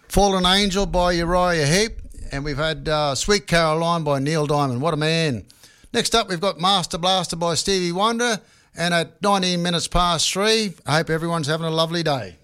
Fallen Angel by Uriah Heep, and we've had Sweet Caroline by Neil Diamond. What a man. Next up, we've got Master Blaster by Stevie Wonder, and at 19 minutes past 3, I hope everyone's having a lovely day.